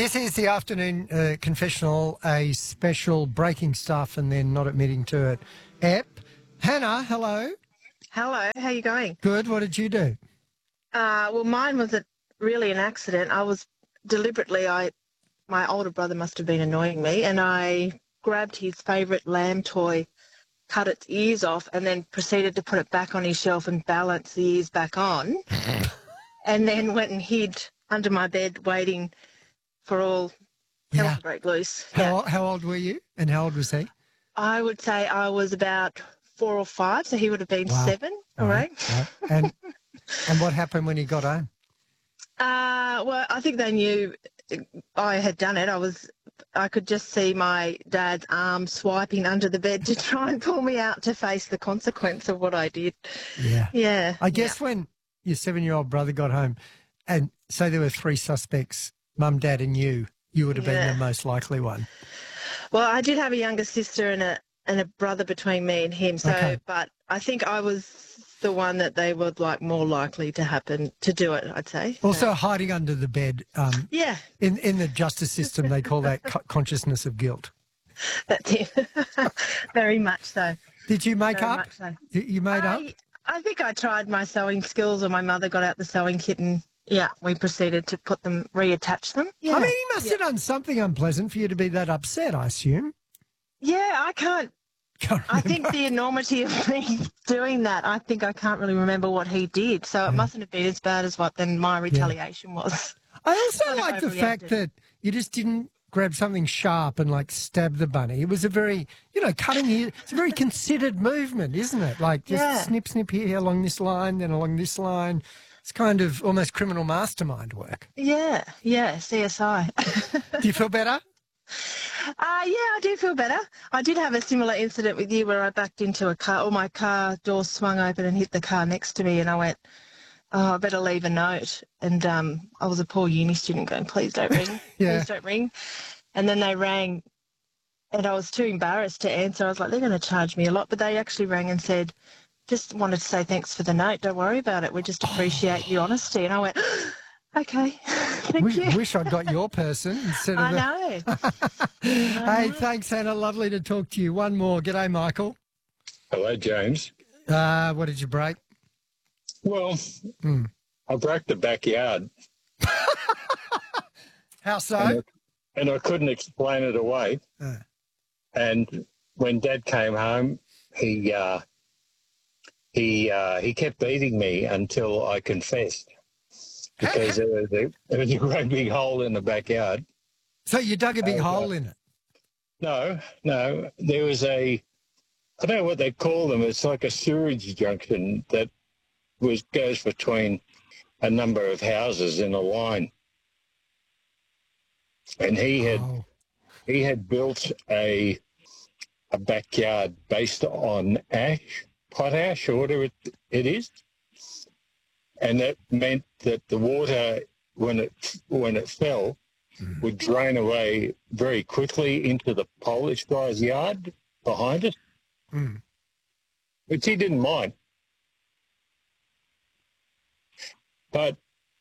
This is the afternoon confessional, a special breaking stuff and then not admitting to it. Hannah, hello. Hello, how you going? Good. What did you do? Well, mine was really an accident. I was deliberately, my older brother must have been annoying me, and I grabbed his favourite lamb toy, cut its ears off, and then proceeded to put it back on his shelf and balance the ears back on, and then went and hid under my bed waiting for all hell to break loose. How old were you and how old was he? I would say I was about 4 or 5, so he would have been 7 or 8. And what happened when he got home? Well, I think they knew I had done it. I could just see my dad's arm swiping under the bed to try and pull me out to face the consequence of what I did. Yeah. I guess when your 7-year-old brother got home, and so there were 3 suspects, Mum, Dad and you would have been the most likely one. Well, I did have a younger sister and a brother between me and him. So, But I think I was the one that they were more likely to do it, I'd say. Also hiding under the bed. In the justice system, they call that consciousness of guilt. That's it. Very much so. Did you make Very up? Much so. You made up? I think I tried my sewing skills, or my mother got out the sewing kit and, we proceeded to reattach them. Yeah. I mean, he must have done something unpleasant for you to be that upset, I assume. Yeah, I can't. I think the enormity of me doing that, I think I can't really remember what he did. So it mustn't have been as bad as what then my retaliation was. I also like the fact that you just didn't grab something sharp and stab the bunny. It was a very, cutting here. It's a very considered movement, isn't it? Just snip here along this line, then along this line. It's kind of almost criminal mastermind work. Yeah, CSI. Do you feel better? I do feel better. I did have a similar incident with you where I backed into a car, or my car door swung open and hit the car next to me, and I went, I better leave a note. And I was a poor uni student going, please don't ring, please don't ring. And then they rang, and I was too embarrassed to answer. I was like, they're going to charge me a lot. But they actually rang and said, just wanted to say thanks for the note. Don't worry about it. We just appreciate the honesty. And I went, okay, thank you. Wish I'd got your person instead of I know. Hey, thanks, Hannah. Lovely to talk to you. One more. G'day, Michael. Hello, James. What did you break? Well, I broke the backyard. How so? And I couldn't explain it away. And when Dad came home, he kept beating me until I confessed. Because there was a great big hole in the backyard. So you dug a big hole in it? No. There was I don't know what they call them. It's like a sewage junction that goes between a number of houses in a line. And he had built a backyard based on potash or whatever it is. And that meant that the water, when it fell, would drain away very quickly into the Polish guy's yard behind it, which he didn't mind. But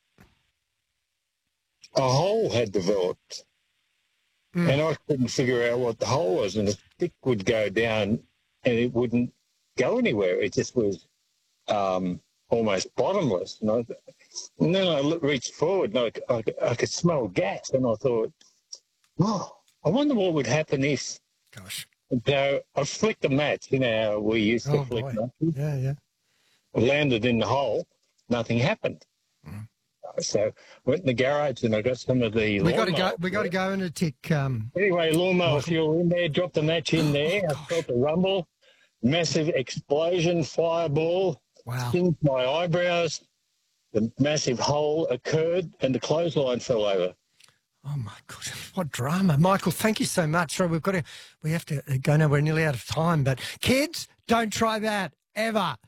a hole had developed, and I couldn't figure out what the hole was, and the stick would go down and it wouldn't go anywhere. It just was almost bottomless. And then I reached forward and I could smell gas, and I thought, I wonder what would happen if. Gosh. So I flicked a match, how we used to flick matches. Yeah. I landed in the hole, nothing happened. So went in the garage and I got some of the lawnmower. We got to go in a tick. Anyway, lawnmower fuel in there, dropped the match in there. I felt the rumble, massive explosion, fireball. Wow. Singed my eyebrows. The massive hole occurred and the clothesline fell over. Oh, my goodness. What drama. Michael, thank you so much. So we have to go now. We're nearly out of time. But kids, don't try that ever.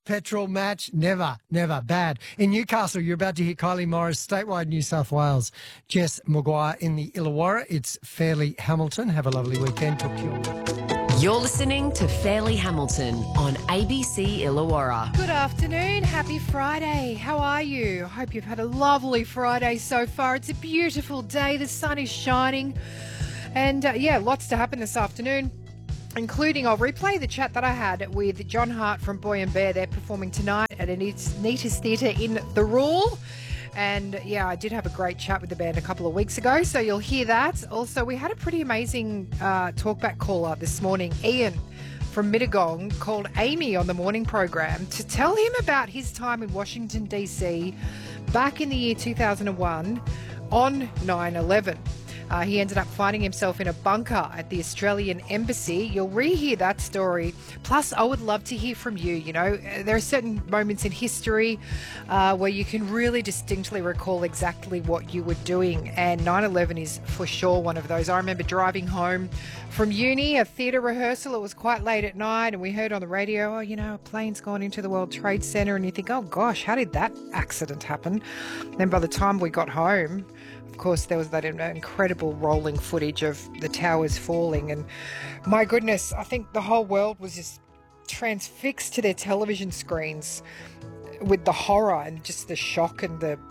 petrol match, never bad. In Newcastle, you're about to hear Kylie Morris, statewide New South Wales. Jess Maguire in the Illawarra. It's Fairleigh Hamilton. Have a lovely weekend. Talk to you all. You're listening to Fairleigh Hamilton on ABC Illawarra. Good afternoon. Happy Friday. How are you? I hope you've had a lovely Friday so far. It's a beautiful day. The sun is shining. And lots to happen this afternoon, including I'll replay the chat that I had with John Hart from Boy and Bear. They're performing tonight at Anita's Theatre in The Rule. And I did have a great chat with the band a couple of weeks ago, so you'll hear that. Also, we had a pretty amazing talkback caller this morning. Ian from Mittagong called Amy on the morning program to tell him about his time in Washington, D.C. back in the year 2001 on 9/11. He ended up finding himself in a bunker at the Australian Embassy. You'll rehear that story. Plus, I would love to hear from you. You know, there are certain moments in history where you can really distinctly recall exactly what you were doing. And 9/11 is for sure one of those. I remember driving home from uni, a theatre rehearsal. It was quite late at night, and we heard on the radio, a plane's gone into the World Trade Center. And you think, oh gosh, how did that accident happen? Then by the time we got home, of course, there was that incredible rolling footage of the towers falling. And my goodness, I think the whole world was just transfixed to their television screens with the horror and just the shock and the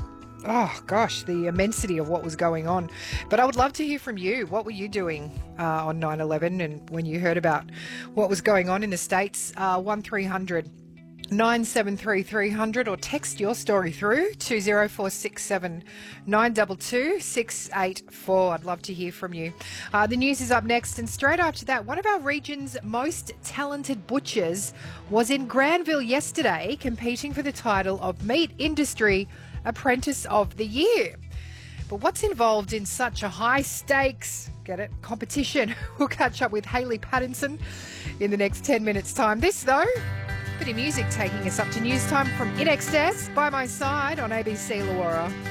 immensity of what was going on. But I would love to hear from you. What were you doing on 9/11 and when you heard about what was going on in the States? 1300 973 300 or text your story through 20467 922 684. I'd love to hear from you. The news is up next, and straight after that, one of our region's most talented butchers was in Granville yesterday competing for the title of Meat Industry Apprentice of the Year. But what's involved in such a high stakes, competition? We'll catch up with Hayley Pattinson in the next 10 minutes' time. This, though, bit of music taking us up to news time from In Excess by my side on ABC Illawarra.